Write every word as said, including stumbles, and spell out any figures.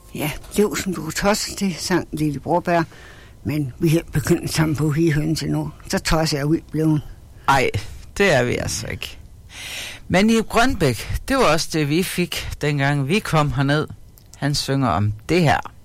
Ja, lev som du tosser, det sang Lille Brorbær. Men vi er begyndt sammen på hihønse nu. Så tosser jeg ud blevet. Ej, det er vi altså ikke. Men i Grønbæk, det var også det, vi fik, dengang vi kom herned. Han synger om det her.